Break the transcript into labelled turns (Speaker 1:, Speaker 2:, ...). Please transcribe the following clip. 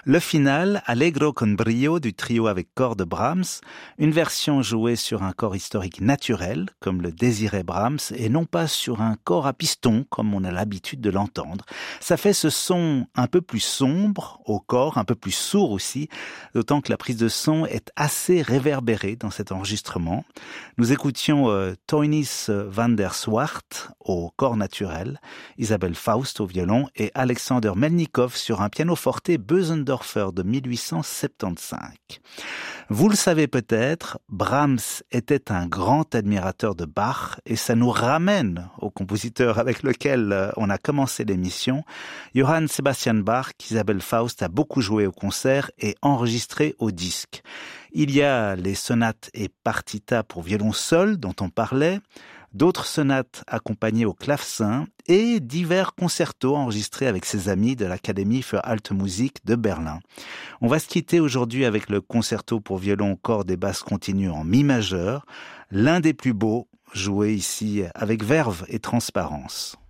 Speaker 1: Le final, Allegro con brio du trio avec corps de Brahms, une version jouée sur un corps historique naturel, comme le désirait Brahms, et non pas sur un corps à piston, comme on a l'habitude de l'entendre. Ça fait ce son un peu plus sombre au corps, un peu plus sourd aussi, d'autant que la prise de son est assez réverbérée dans cet enregistrement. Nous écoutions Teunis van der Swart au corps naturel, Isabelle Faust au violon et Alexander Melnikov sur un pianoforte Bösendorfer de 1875. Vous le savez peut-être, Brahms était un grand admirateur de Bach et ça nous ramène au compositeur avec lequel on a commencé l'émission, Johann Sebastian Bach, qu'Isabelle Faust a beaucoup joué au concert et enregistré au disque. Il y a les sonates et partitas pour violon seul dont on parlait, d'autres sonates accompagnées au clavecin et divers concertos enregistrés avec ses amis de l'Académie für Alte Musik de Berlin. On va se quitter aujourd'hui avec le concerto pour violon, cordes et basses continues en mi majeur, l'un des plus beaux, joué ici avec verve et transparence.